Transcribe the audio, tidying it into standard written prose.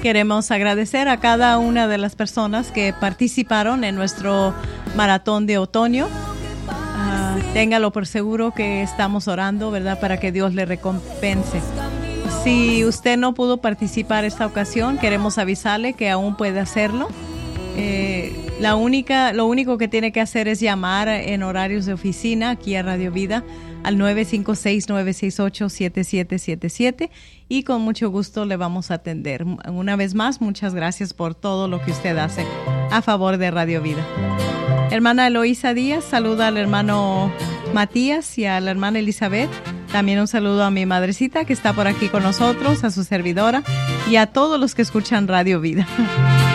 Queremos agradecer a cada una de las personas que participaron en nuestro maratón de otoño. Téngalo por seguro que estamos orando, ¿verdad?, para que Dios le recompense. Si usted no pudo participar esta ocasión, queremos avisarle que aún puede hacerlo. Lo único que tiene que hacer es llamar en horarios de oficina aquí a Radio Vida al 956-968-7777 y con mucho gusto le vamos a atender. Una vez más, muchas gracias por todo lo que usted hace a favor de Radio Vida. Hermana Eloísa Díaz saluda al hermano Matías y a la hermana Elizabeth. También un saludo a mi madrecita que está por aquí con nosotros, a su servidora y a todos los que escuchan Radio Vida.